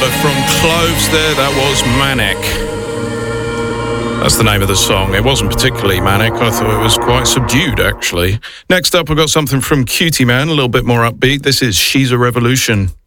number from Cloves there. That was Manic. That's the name of the song. It wasn't particularly manic. I thought it was quite subdued, actually. Next up, I've got something from Cutie Man, a little bit more upbeat. This is She's a Revolution.